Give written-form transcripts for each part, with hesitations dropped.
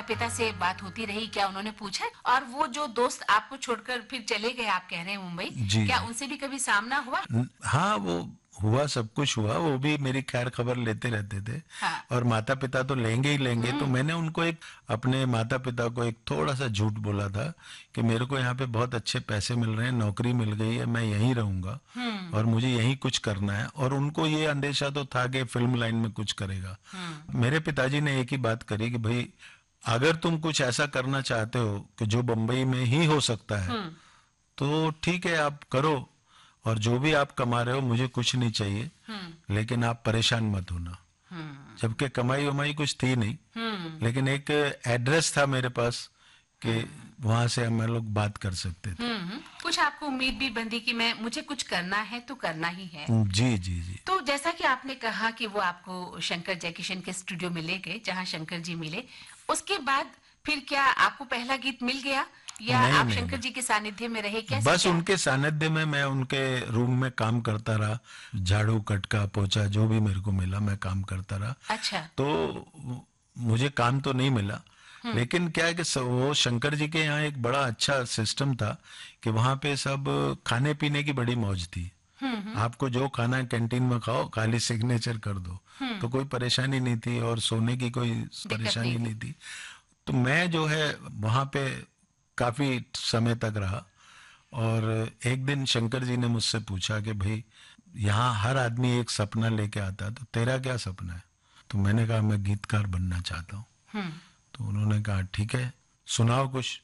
माता-पिता से बात होती रही? क्या उन्होंने पूछा? और वो जो दोस्त आपको छोड़कर फिर चले गए, आप कह रहे हैं मुंबई, जी क्या जी। उनसे भी कभी सामना हुआ? हाँ, वो हुआ, सब कुछ हुआ, वो भी मेरी खैर खबर लेते रहते थे। हाँ। और माता पिता तो लेंगे ही लेंगे, तो हुँ। मैंने उनको अपने माता पिता को एक थोड़ा सा झूठ बोला था कि मेरे को यहाँ पे बहुत अच्छे पैसे मिल रहे हैं, नौकरी मिल गई है, मैं यहीं रहूंगा हुँ। और मुझे यहीं कुछ करना है। और उनको ये अंदेशा तो था कि फिल्म लाइन में कुछ करेगा। हुँ। मेरे पिताजी ने एक ही बात करी कि भाई, अगर तुम कुछ ऐसा करना चाहते हो कि जो बम्बई में ही हो सकता है, हुँ। तो ठीक है, आप करो, और जो भी आप कमा रहे हो मुझे कुछ नहीं चाहिए, हुँ। लेकिन आप परेशान मत होना। हुँ। जबकि कमाई वमाई कुछ थी नहीं, हुँ। लेकिन एक एड्रेस था मेरे पास कि हुँ। वहां से हम लोग बात कर सकते थे। हुँ। कुछ आपको उम्मीद भी बंधी कि मैं मुझे कुछ करना है तो करना ही है। जी जी जी। तो जैसा कि आपने कहा कि वो आपको शंकर जयकिशन के स्टूडियो में ले गए, जहाँ शंकर जी मिले। उसके बाद फिर क्या आपको पहला गीत मिल गया या नहीं आप नहीं शंकर नहीं, जी के सानिध्य में रहे? कैसे बस क्या? उनके सानिध्य में मैं उनके रूम में काम करता रहा, झाड़ू कटका पोछा जो भी मेरे को मिला मैं काम करता रहा। अच्छा। तो मुझे काम तो नहीं मिला, हुँ। लेकिन क्या है कि वो शंकर जी के यहाँ एक बड़ा अच्छा सिस्टम था कि वहाँ पे सब खाने पीने की बड़ी मौज थी। हुँ। हुँ। आपको जो खाना है कैंटीन में खाओ, खाली सिग्नेचर कर दो, हुँ। तो कोई परेशानी नहीं थी, और सोने की कोई दिक्कत नहीं परेशानी थी। नहीं थी। तो मैं जो है वहाँ पे काफी समय तक रहा। और एक दिन शंकर जी ने मुझसे पूछा कि भाई, यहाँ हर आदमी एक सपना लेके आता है, तो तेरा क्या सपना है? तो मैंने कहा मैं गीतकार बनना चाहता हूँ। हुँ। तो उन्होंने कहा ठीक है, सुनाओ कुछ।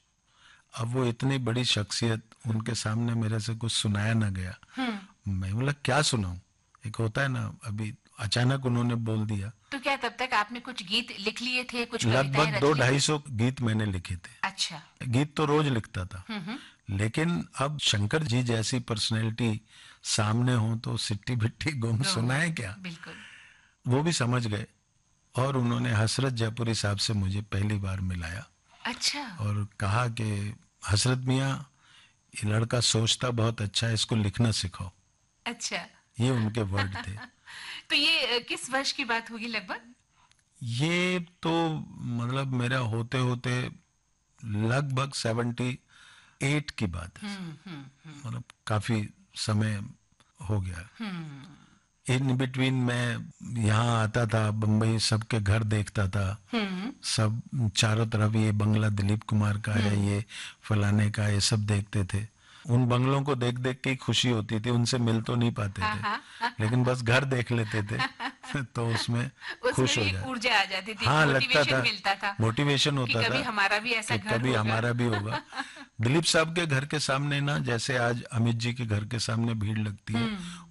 अब वो इतनी बड़ी शख्सियत, उनके सामने मेरे से कुछ सुनाया ना गया। हुँ। मैं बोला क्या सुनाऊं, एक होता है ना, अभी अचानक उन्होंने बोल दिया। तो क्या तब तक आपने कुछ गीत लिख लिए थे, कुछ कविताएँ लगभग रच दो ली ढाई थी? सौ गीत मैंने लिखे थे। अच्छा। गीत तो रोज लिखता था, हुँ। हुँ। लेकिन अब शंकर जी जैसी पर्सनैलिटी सामने हो तो सिट्टी बिट्टी गुम ओह! सुनाए क्या। बिल्कुल। वो भी समझ गए, और उन्होंने हसरत जयपुरी साहब से मुझे पहली बार मिलाया अच्छा। और कहा कि हसरत मियाँ, ये लड़का सोचता बहुत अच्छा है, इसको लिखना सिखाओ। अच्छा। ये उनके वर्ड थे। तो ये किस वर्ष की बात होगी लगभग? ये तो मतलब मेरा होते होते लगभग 78 की बात है। हुँ। हुँ। हुँ। मतलब काफी समय हो गया। हुँ। इन बिटवीन मैं यहाँ आता था, बम्बई सबके घर देखता था, हुँ। सब चारों तरफ ये बंगला दिलीप कुमार का है, हुँ। ये फलाने का, ये सब देखते थे। उन बंगलों को देख देख के ही खुशी होती थी, उनसे मिल तो नहीं पाते हाँ, थे, हाँ। लेकिन बस घर देख लेते थे तो उसमें उसमें खुश भी हो एक जाए। ऊर्जा आ जाती थी, एक हाँ, लगता मोटिवेशन था, मिलता था मोटिवेशन कि होता कभी था हमारा भी ऐसा कि घर कभी होगा। हमारा भी होगा। दिलीप साहब के घर के सामने ना, जैसे आज अमित जी के घर के सामने भीड़ लगती है, हुँ।